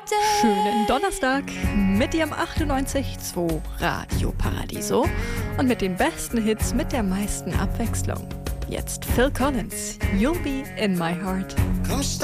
Schönen Donnerstag mit Ihrem 98.2 Radio Paradiso und mit den besten Hits mit der meisten Abwechslung. Jetzt Phil Collins, You'll Be in My Heart. Komm,